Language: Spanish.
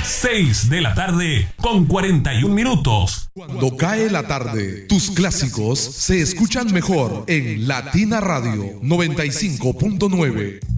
6 de la tarde con 41 minutos. Cuando cae la tarde, tus clásicos se escuchan mejor en Latina Radio 95.9.